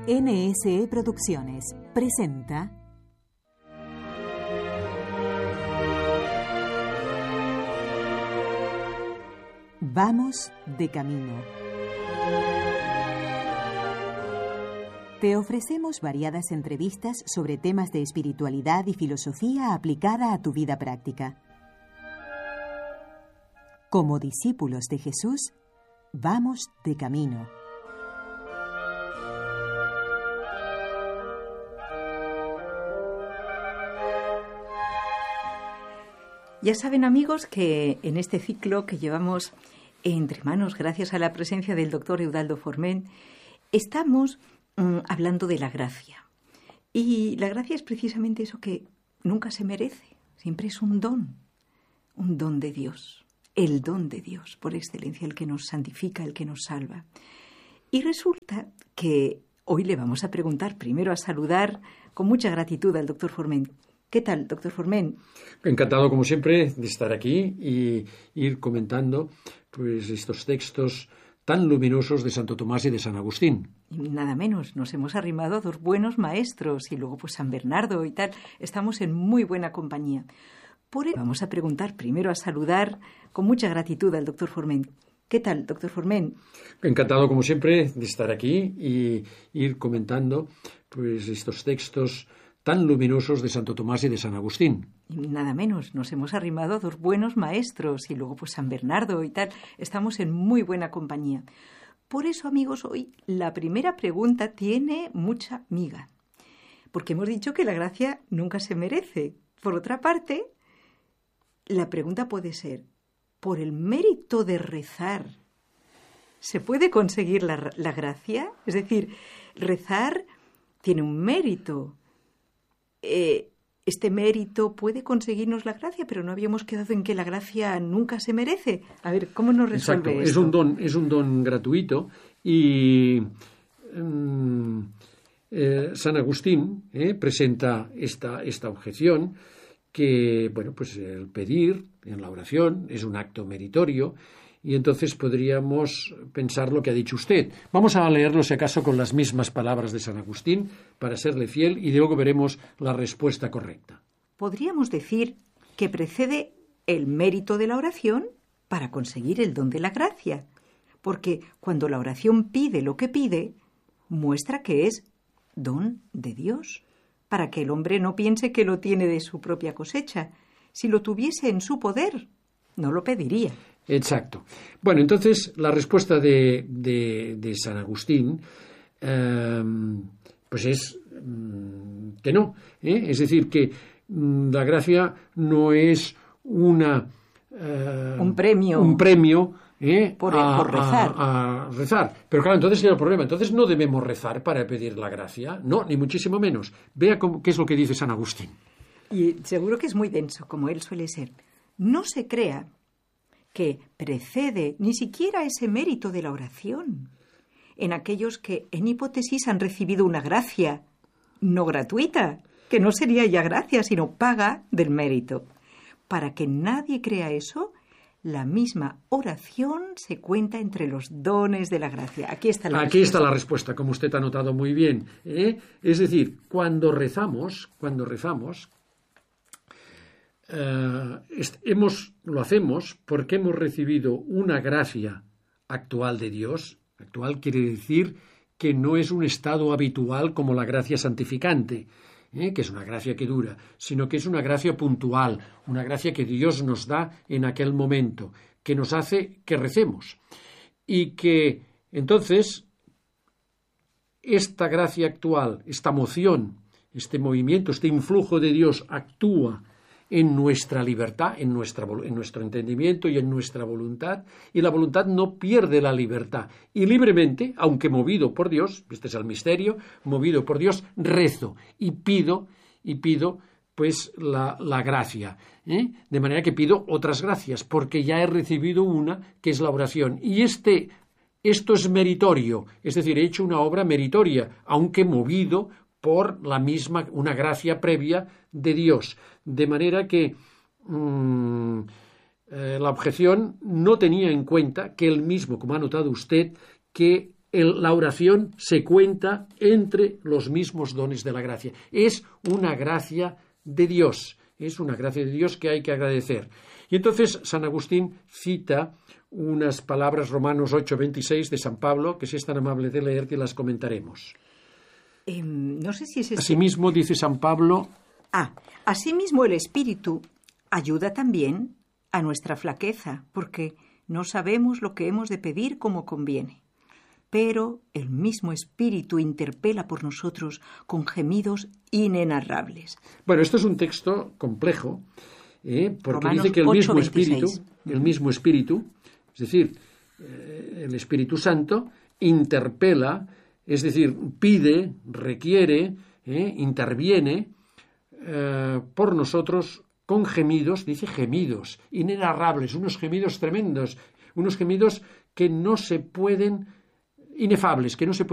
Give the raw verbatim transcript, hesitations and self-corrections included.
N S E Producciones presenta Vamos de camino. Te ofrecemos variadas entrevistas sobre temas de espiritualidad y filosofía aplicada a tu vida práctica. Como discípulos de Jesús, vamos de camino. Ya saben, amigos, que en este ciclo que llevamos entre manos, gracias a la presencia del doctor Eudaldo Forment, estamos mmm, hablando de la gracia. Y la gracia es precisamente eso que nunca se merece, siempre es un don, un don de Dios, el don de Dios, por excelencia, el que nos santifica, el que nos salva. Y resulta que hoy le vamos a preguntar, primero a saludar con mucha gratitud al doctor Forment. ¿Qué tal, doctor Forment? Encantado, como siempre, de estar aquí y ir comentando pues, estos textos tan luminosos de Santo Tomás y de San Agustín. Y nada menos, nos hemos arrimado a dos buenos maestros y luego pues San Bernardo y tal. Estamos en muy buena compañía. Por ello vamos a preguntar, primero a saludar con mucha gratitud al doctor Forment. ¿Qué tal, doctor Forment? Encantado, como siempre, de estar aquí y ir comentando pues, estos textos tan luminosos de Santo Tomás y de San Agustín. Y nada menos, nos hemos arrimado a dos buenos maestros y luego pues San Bernardo y tal. Estamos en muy buena compañía. Por eso, amigos, hoy la primera pregunta tiene mucha miga, porque hemos dicho que la gracia nunca se merece. Por otra parte, la pregunta puede ser, ¿por el mérito de rezar se puede conseguir la, la gracia? Es decir, rezar tiene un mérito. Eh, este mérito puede conseguirnos la gracia, pero no habíamos quedado en que la gracia nunca se merece. A ver, ¿cómo nos resuelve Exacto, esto? Es un don, es un don gratuito y um, eh, San Agustín eh, presenta esta, esta objeción que, bueno, pues el pedir en la oración es un acto meritorio. Y entonces podríamos pensar lo que ha dicho usted. Vamos a leerlo, si acaso, con las mismas palabras de San Agustín, para serle fiel, y luego veremos la respuesta correcta. Podríamos decir que precede el mérito de la oración para conseguir el don de la gracia, porque cuando la oración pide lo que pide, muestra que es don de Dios, para que el hombre no piense que lo tiene de su propia cosecha. Si lo tuviese en su poder, no lo pediría. Exacto. Bueno, entonces la respuesta de, de, de San Agustín eh, pues es mm, que no. ¿eh? Es decir, que mm, la gracia no es una eh, un premio, un premio ¿eh? por, a, por rezar. A, a rezar. Pero claro, entonces tiene el problema. Entonces no debemos rezar para pedir la gracia. No, ni muchísimo menos. Vea cómo, qué es lo que dice San Agustín. Y seguro que es muy denso, como él suele ser. No se crea que precede ni siquiera ese mérito de la oración en aquellos que en hipótesis han recibido una gracia no gratuita, que no sería ya gracia, sino paga del mérito. Para que nadie crea eso, la misma oración se cuenta entre los dones de la gracia. Aquí está la Aquí respuesta. está la respuesta, como usted ha notado muy bien. ¿eh? Es decir, cuando rezamos, cuando rezamos, Uh, hemos, lo hacemos porque hemos recibido una gracia actual de Dios. Actual quiere decir que no es un estado habitual como la gracia santificante, ¿eh? que es una gracia que dura, sino que es una gracia puntual, una gracia que Dios nos da en aquel momento, que nos hace que recemos. Y que entonces esta gracia actual, esta moción, este movimiento, este influjo de Dios actúa en nuestra libertad, en, nuestra, en nuestro entendimiento y en nuestra voluntad, y la voluntad no pierde la libertad. Y libremente, aunque movido por Dios, este es el misterio, movido por Dios, rezo y pido, y pido pues la, la gracia. ¿eh? De manera que pido otras gracias, porque ya he recibido una, que es la oración. Y este, esto es meritorio, es decir, he hecho una obra meritoria, aunque movido por la misma, una gracia previa de Dios. De manera que mmm, eh, la objeción no tenía en cuenta que él mismo, como ha notado usted, que el, la oración se cuenta entre los mismos dones de la gracia. Es una gracia de Dios, es una gracia de Dios que hay que agradecer. Y entonces San Agustín cita unas palabras, Romanos ocho veintiséis de San Pablo, que si es tan amable de leer que las comentaremos. Eh, no sé si es este... Asimismo, dice San Pablo... Ah, asimismo el Espíritu ayuda también a nuestra flaqueza, porque no sabemos lo que hemos de pedir como conviene. Pero el mismo Espíritu interpela por nosotros con gemidos inenarrables. Bueno, esto es un texto complejo, ¿eh? Porque Romanos dice que el mismo ocho veintiséis. Espíritu, el mismo Espíritu, es decir, eh, el Espíritu Santo interpela, es decir, pide, requiere, ¿eh? interviene eh, por nosotros con gemidos, dice gemidos, inenarrables, unos gemidos tremendos, unos gemidos que no se pueden, inefables, que no se pueden